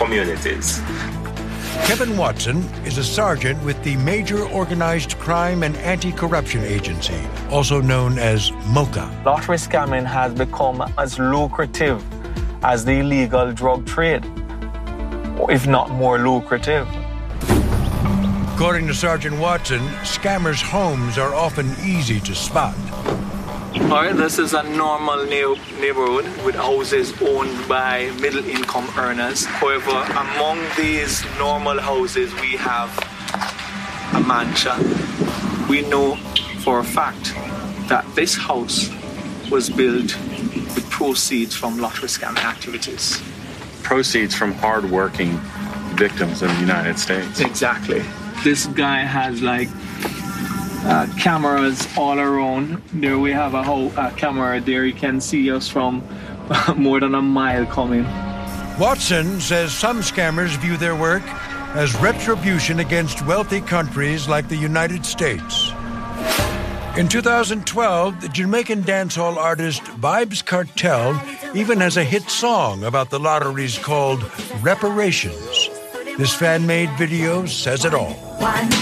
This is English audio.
communities. Kevin Watson is a sergeant with the Major Organized Crime and Anti-Corruption Agency, also known as MOCA. Lottery scamming has become as lucrative as the illegal drug trade, if not more lucrative. According to Sergeant Watson, scammers' homes are often easy to spot. All right, this is a normal neighborhood with houses owned by middle-income earners. However, among these normal houses, we have a mansion. We know for a fact that this house was built with proceeds from lottery scamming activities. Proceeds from hard-working victims of the United States. Exactly. This guy has cameras all around. There we have a camera there. You can see us from more than a mile coming. Watson says some scammers view their work as retribution against wealthy countries like the United States. In 2012, the Jamaican dancehall artist Vybz Kartel even has a hit song about the lotteries called Reparations. This fan-made video says it all.